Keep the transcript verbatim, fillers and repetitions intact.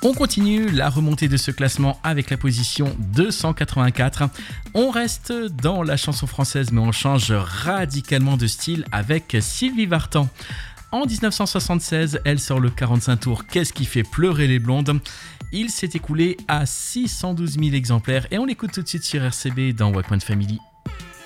On continue la remontée de ce classement avec la position deux cent quatre-vingt-quatre. On reste dans la chanson française mais on change radicalement de style avec Sylvie Vartan. En dix-neuf cent soixante-seize, elle sort le quarante-cinq tours Qu'est-ce qui fait pleurer les blondes. Il s'est écoulé à six cent douze mille exemplaires et on l'écoute tout de suite sur R C B dans Walkman Family.